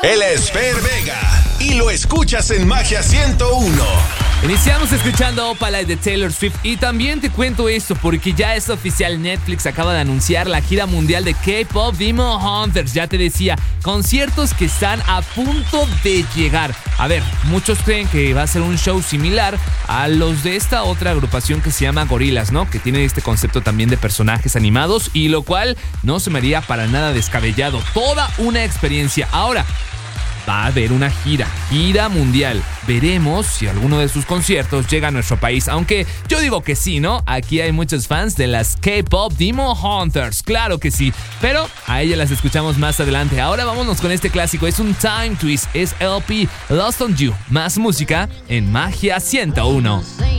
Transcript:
Él es Fer Vega y lo escuchas en Magia 101. Iniciamos escuchando Opalite de Taylor Swift y también te cuento esto porque ya es oficial. Netflix acaba de anunciar la gira mundial de K-Pop Demon Hunters. Ya te decía, conciertos que están a punto de llegar. A ver, muchos creen que va a ser un show similar a los de esta otra agrupación que se llama Gorillaz, ¿no? Que tiene este concepto también de personajes animados y lo cual no se me haría para nada descabellado. Toda una experiencia. Ahora, va a haber una gira mundial. Veremos si alguno de sus conciertos llega a nuestro país, aunque yo digo que sí, ¿no? Aquí hay muchos fans de las K-Pop Demon Hunters, claro que sí, pero a ellas las escuchamos más adelante. Ahora vámonos con este clásico, es un time twist, es LP Lost on You, más música en Magia 101.